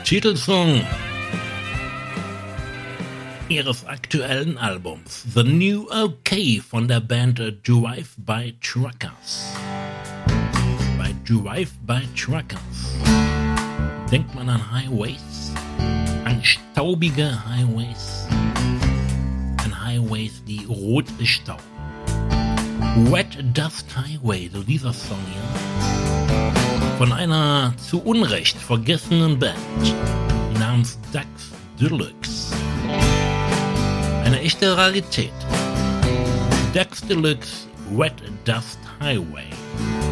Titelsong ihres aktuellen Albums The New OK von der Band Drive-By Truckers. Bei Drive-By Truckers denkt man an Highways, an staubige Highways, an Highways, die rot bestauben. Wet Dust Highway, so dieser Song hier, von einer zu Unrecht vergessenen Band namens Ducks Deluxe. Eine echte Rarität. Ducks Deluxe, Wet Dust Highway.